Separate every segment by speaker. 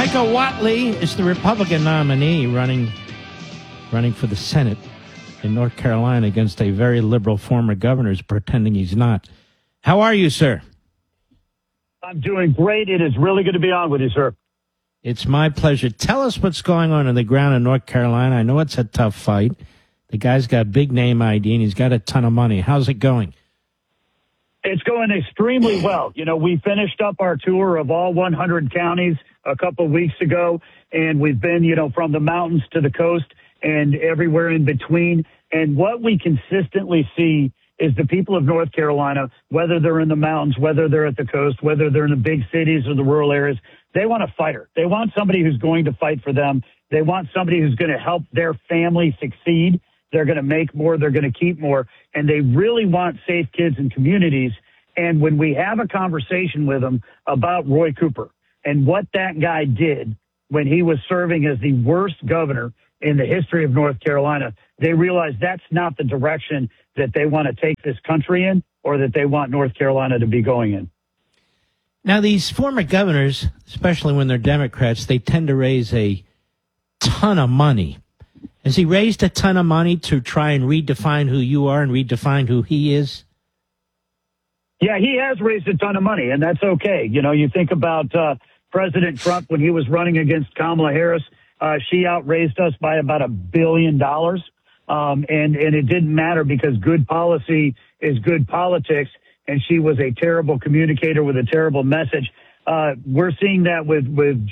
Speaker 1: Michael Whatley is the Republican nominee running for the Senate in North Carolina against a very liberal former governor who's pretending he's not. How are you, sir?
Speaker 2: I'm doing great. It is really good to be on with you, sir.
Speaker 1: It's my pleasure. Tell us what's going on the ground in North Carolina. I know it's a tough fight. The guy's got big name ID, and he's got a ton of money. How's it going?
Speaker 2: It's going extremely well. You know, we finished up our tour of all 100 counties a couple of weeks ago, and we've been, from the mountains to the coast and everywhere in between. And what we consistently see is the people of North Carolina, whether they're in the mountains, whether they're at the coast, whether they're in the big cities or the rural areas, they want a fighter. They want somebody who's going to fight for them. They want somebody who's going to help their family succeed. They're going to make more. They're going to keep more. And they really want safe kids and communities. And when we have a conversation with them about Roy Cooper and what that guy did when he was serving as the worst governor in the history of North Carolina, they realize that's not the direction that they want to take this country in or that they want North Carolina to be going in.
Speaker 1: Now, these former governors, especially when they're Democrats, they tend to raise a ton of money. Has he raised a ton of money to try and redefine who you are and redefine who he is?
Speaker 2: Yeah, he has raised a ton of money, and that's okay. You think about President Trump when he was running against Kamala Harris. She outraised us by about $1 billion. And it didn't matter because good policy is good politics, and she was a terrible communicator with a terrible message. We're seeing that with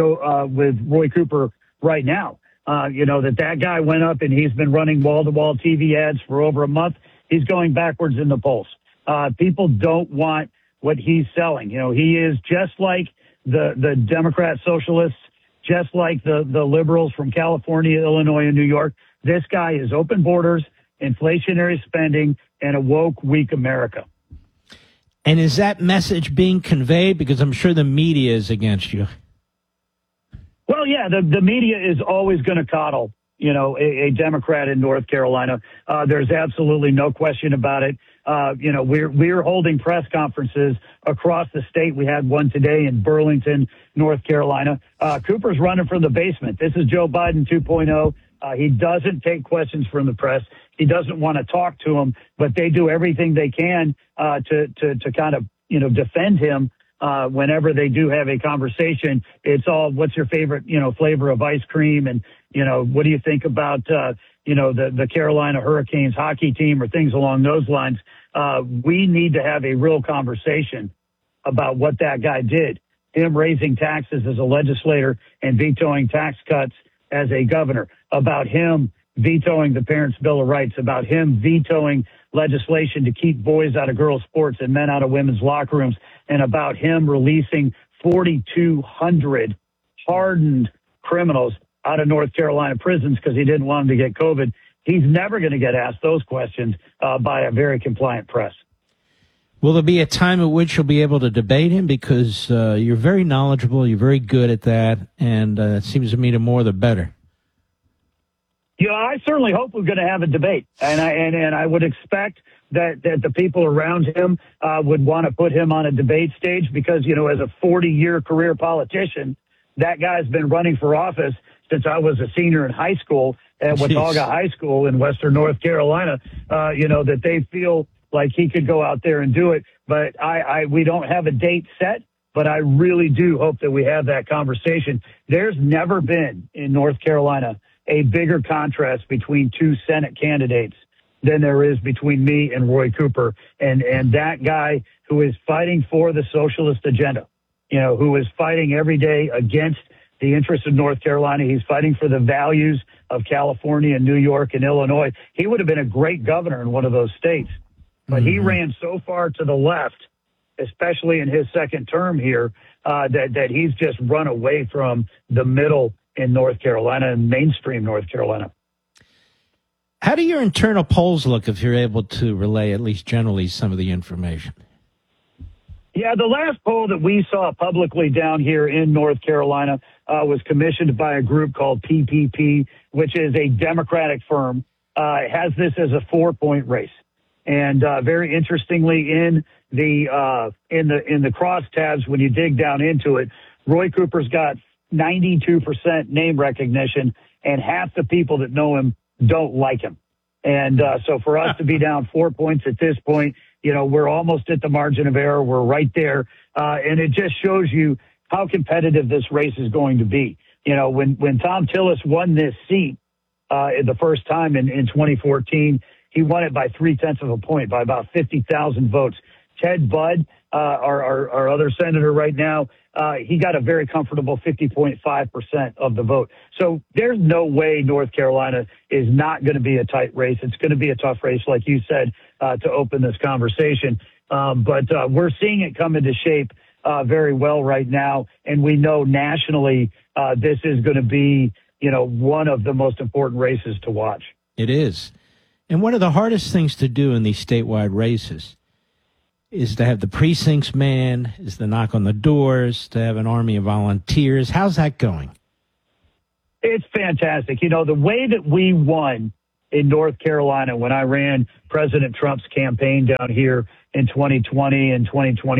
Speaker 2: Roy Cooper right now. That guy went up and he's been running wall-to-wall TV ads for over a month. He's going backwards in the polls. People don't want what he's selling. He is just like the Democrat socialists, just like the liberals from California, Illinois, and New York. This guy is open borders, inflationary spending, and a woke, weak America.
Speaker 1: And is that message being conveyed? Because I'm sure the media is against you.
Speaker 2: Well, yeah, the media is always going to coddle, a Democrat in North Carolina. There's absolutely no question about it. We're holding press conferences across the state. We had one today in Burlington, North Carolina. Cooper's running from the basement. This is Joe Biden 2.0. He doesn't take questions from the press. He doesn't want to talk to them, but they do everything they can to kind of, defend him. Whenever they do have a conversation, it's all, what's your favorite, flavor of ice cream? And, what do you think about, the Carolina Hurricanes hockey team or things along those lines? We need to have a real conversation about what that guy did. Him raising taxes as a legislator and vetoing tax cuts as a governor, about him vetoing the Parents' Bill of Rights, about him vetoing legislation to keep boys out of girls' sports and men out of women's locker rooms, and about him releasing 4,200 hardened criminals out of North Carolina prisons because he didn't want them to get COVID. He's never going to get asked those questions by a very compliant press.
Speaker 1: Will there be a time at which you'll be able to debate him? Because you're very knowledgeable, you're very good at that, and it seems to me the more the better.
Speaker 2: I certainly hope we're going to have a debate, and I would expect that the people around him would want to put him on a debate stage because, as a 40-year career politician, that guy's been running for office since I was a senior in high school at Watauga High School in Western North Carolina, that they feel like he could go out there and do it. But we don't have a date set, but I really do hope that we have that conversation. There's never been in North Carolina a bigger contrast between two Senate candidates than there is between me and Roy Cooper. And that guy who is fighting for the socialist agenda, who is fighting every day against the interests of North Carolina. He's fighting for the values of California and New York and Illinois. He would have been a great governor in one of those states, but he ran so far to the left, especially in his second term here, that he's just run away from the middle in North Carolina and mainstream North Carolina.
Speaker 1: How do your internal polls look if you're able to relay at least generally some of the information?
Speaker 2: Yeah, the last poll that we saw publicly down here in North Carolina was commissioned by a group called PPP, which is a Democratic firm. It has this as a 4-point race. And very interestingly, in the crosstabs, when you dig down into it, Roy Cooper's got 92% name recognition, and half the people that know him don't like him. And so for us to be down 4 points at this point, we're almost at the margin of error. We're right there. And it just shows you how competitive this race is going to be. When Thom Tillis won this seat the first time in 2014, he won it by 0.3 of a point, by about 50,000 votes. Ted Budd, our other senator right now, he got a very comfortable 50.5% of the vote. So there's no way North Carolina is not going to be a tight race. It's going to be a tough race, like you said, to open this conversation. But we're seeing it come into shape very well right now. And we know nationally this is going to be, one of the most important races to watch.
Speaker 1: It is. And one of the hardest things to do in these statewide races is to have the precincts man, is to knock on the doors, to have an army of volunteers. How's that going?
Speaker 2: It's fantastic. The way that we won in North Carolina when I ran President Trump's campaign down here in 2020 and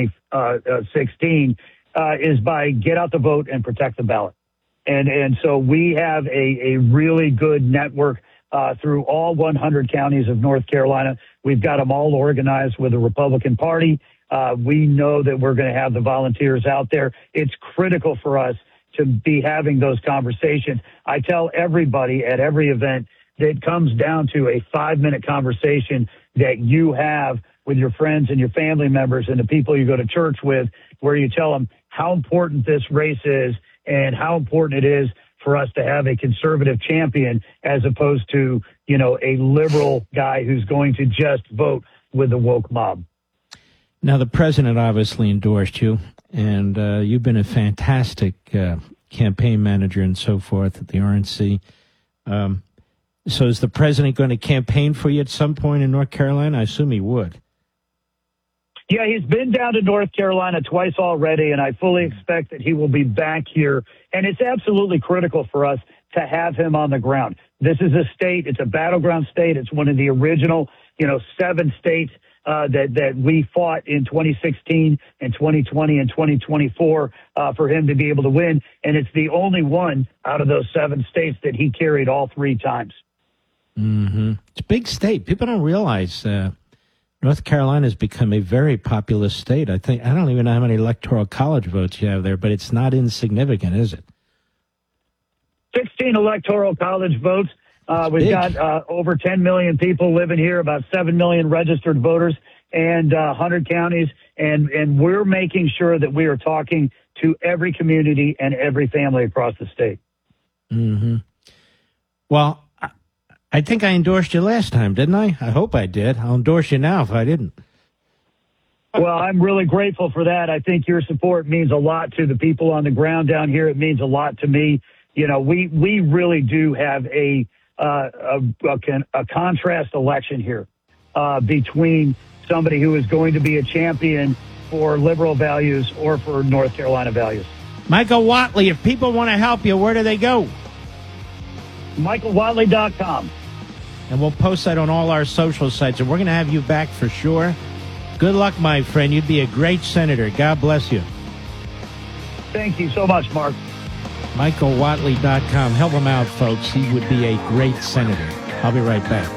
Speaker 2: 2016 is by get out the vote and protect the ballot. And so we have a really good network through all 100 counties of North Carolina. We've got them all organized with the Republican Party. We know that we're going to have the volunteers out there. It's critical for us to be having those conversations. I tell everybody at every event that it comes down to a 5-minute conversation that you have with your friends and your family members and the people you go to church with, where you tell them how important this race is and how important it is for us to have a conservative champion as opposed to, a liberal guy who's going to just vote with the woke mob.
Speaker 1: Now, the president obviously endorsed you, and you've been a fantastic campaign manager and so forth at the RNC. So is the president going to campaign for you at some point in North Carolina? I assume he would.
Speaker 2: Yeah, he's been down to North Carolina twice already, and I fully expect that he will be back here. And it's absolutely critical for us to have him on the ground. This is a state, it's a battleground state. It's one of the original, 7 states that we fought in 2016 and 2020 and 2024 for him to be able to win. And it's the only one out of those 7 states that he carried all 3 times.
Speaker 1: Mm-hmm. It's a big state. People don't realize North Carolina has become a very populous state. I don't even know how many electoral college votes you have there, but it's not insignificant, is it?
Speaker 2: 16 electoral college votes. We've got over 10 million people living here, about 7 million registered voters, and 100 counties. And we're making sure that we are talking to every community and every family across the state.
Speaker 1: Mm-hmm. Well, I think I endorsed you last time, didn't I? I hope I did. I'll endorse you now if I didn't.
Speaker 2: Well, I'm really grateful for that. I think your support means a lot to the people on the ground down here. It means a lot to me. We really do have a contrast election here between somebody who is going to be a champion for liberal values or for North Carolina values.
Speaker 1: Michael Whatley, if people want to help you, where do they go?
Speaker 2: MichaelWhatley.com.
Speaker 1: And we'll post that on all our social sites, and we're going to have you back for sure. Good luck, my friend. You'd be a great senator. God bless you.
Speaker 2: Thank you so much, Mark.
Speaker 1: MichaelWhatley.com. Help him out, folks. He would be a great senator. I'll be right back.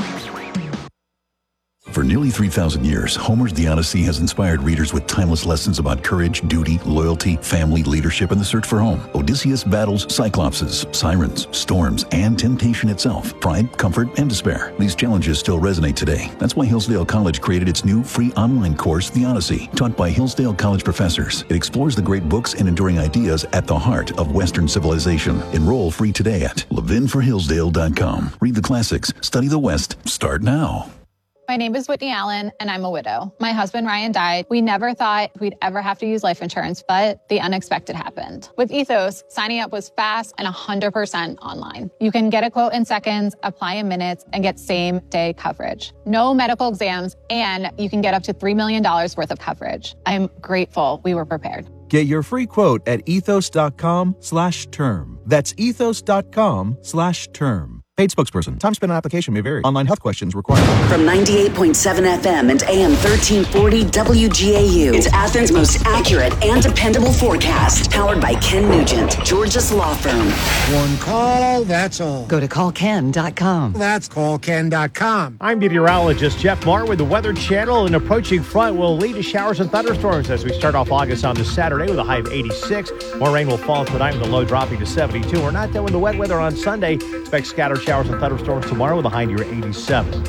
Speaker 3: For nearly 3,000 years, Homer's The Odyssey has inspired readers with timeless lessons about courage, duty, loyalty, family, leadership, and the search for home. Odysseus battles Cyclopses, sirens, storms, and temptation itself, pride, comfort, and despair. These challenges still resonate today. That's why Hillsdale College created its new free online course, The Odyssey, taught by Hillsdale College professors. It explores the great books and enduring ideas at the heart of Western civilization. Enroll free today at levinforhillsdale.com. Read the classics, study the West. Start now.
Speaker 4: My name is Whitney Allen, and I'm a widow. My husband, Ryan, died. We never thought we'd ever have to use life insurance, but the unexpected happened. With Ethos, signing up was fast and 100% online. You can get a quote in seconds, apply in minutes, and get same-day coverage. No medical exams, and you can get up to $3 million worth of coverage. I'm grateful we were prepared.
Speaker 5: Get your free quote at ethos.com/term. That's ethos.com/term. Paid spokesperson. Time spent on application may vary. Online health questions required.
Speaker 6: From 98.7 FM and AM 1340 WGAU, it's Athens' most accurate and dependable forecast. Powered by Ken Nugent, Georgia's law firm.
Speaker 7: One call, that's all.
Speaker 6: Go to callken.com.
Speaker 7: That's callken.com.
Speaker 8: I'm meteorologist Jeff Martin with the Weather Channel. An approaching front will lead to showers and thunderstorms as we start off August on this Saturday with a high of 86. More rain will fall tonight with the low dropping to 72. We're not done with the wet weather on Sunday. Expect scattered showers and thunderstorms tomorrow with a high near 87.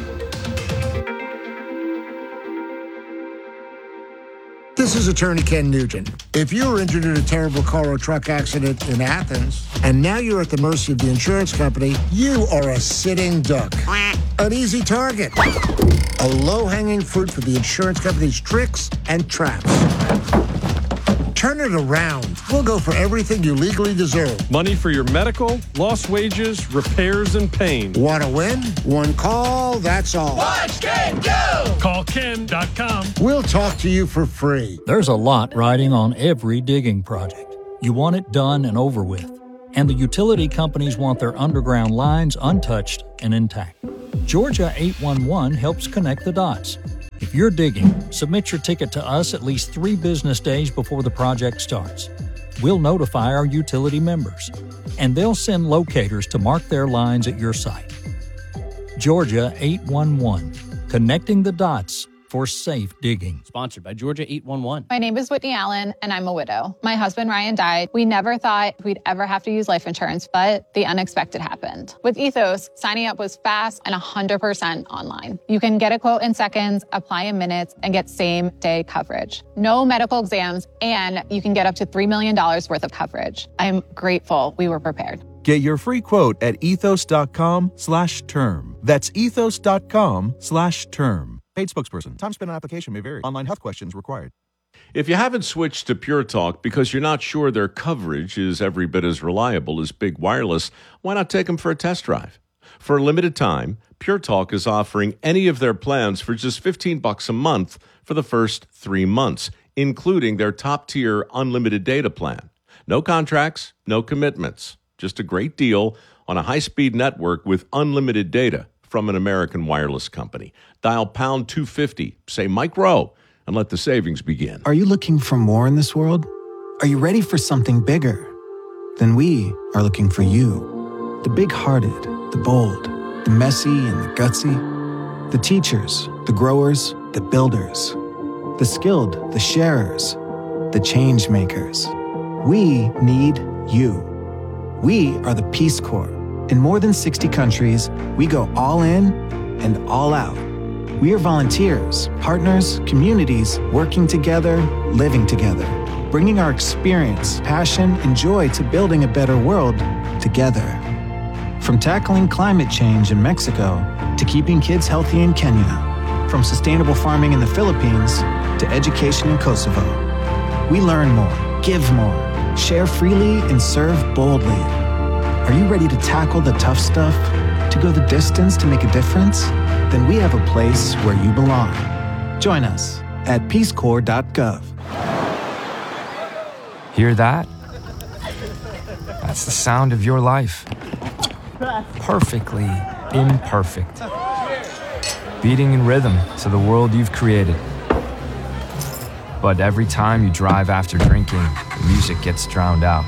Speaker 7: This is attorney Ken Nugent. If you were injured in a terrible car or truck accident in Athens, and now you're at the mercy of the insurance company, you are a sitting duck. An easy target. A low-hanging fruit for the insurance company's tricks and traps. Turn it around. We'll go for everything you legally deserve.
Speaker 9: Money for your medical, lost wages, repairs, and pain.
Speaker 7: Want to win? One call, that's all.
Speaker 10: Watch Ken go!
Speaker 9: Call Ken.com.
Speaker 7: We'll talk to you for free.
Speaker 11: There's a lot riding on every digging project. You want it done and over with. And the utility companies want their underground lines untouched and intact. Georgia 811 helps connect the dots. If you're digging, submit your ticket to us at least 3 business days before the project starts. We'll notify our utility members, and they'll send locators to mark their lines at your site. Georgia 811, connecting the dots for safe digging.
Speaker 12: Sponsored by Georgia 811.
Speaker 4: My name is Whitney Allen, and I'm a widow. My husband, Ryan, died. We never thought we'd ever have to use life insurance, but the unexpected happened. With Ethos, signing up was fast and 100% online. You can get a quote in seconds, apply in minutes, and get same-day coverage. No medical exams, and you can get up to $3 million worth of coverage. I'm grateful we were prepared.
Speaker 5: Get your free quote at ethos.com/term. That's ethos.com/term. Paid spokesperson. Time spent on application may vary. Online health questions required.
Speaker 13: If you haven't switched to Pure Talk because you're not sure their coverage is every bit as reliable as Big Wireless, why not take them for a test drive? For a limited time, Pure Talk is offering any of their plans for just $15 a month for the first 3 months, including their top-tier unlimited data plan. No contracts, no commitments. Just a great deal on a high-speed network with unlimited data from an American wireless company. Dial pound 250, say Mike Rowe, and let the savings begin.
Speaker 14: Are you looking for more in this world? Are you ready for something bigger? Then we are looking for you. The big-hearted, the bold, the messy and the gutsy. The teachers, the growers, the builders. The skilled, the sharers, the change makers. We need you. We are the Peace Corps. In more than 60 countries, we go all in and all out. We are volunteers, partners, communities, working together, living together, bringing our experience, passion, and joy to building a better world together. From tackling climate change in Mexico to keeping kids healthy in Kenya, from sustainable farming in the Philippines to education in Kosovo. We learn more, give more, share freely, and serve boldly. Are you ready to tackle the tough stuff? To go the distance to make a difference? Then we have a place where you belong. Join us at peacecorps.gov.
Speaker 15: Hear that? That's the sound of your life. Perfectly imperfect. Beating in rhythm to the world you've created. But every time you drive after drinking, the music gets drowned out.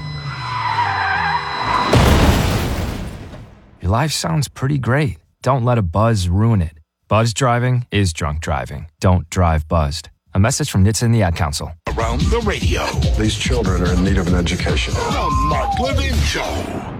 Speaker 15: Your life sounds pretty great. Don't let a buzz ruin it. Buzz driving is drunk driving. Don't drive buzzed. A message from NHTSA and the Ad Council.
Speaker 16: Around the radio.
Speaker 17: These children are in need of an education.
Speaker 16: The Mark Levin Show.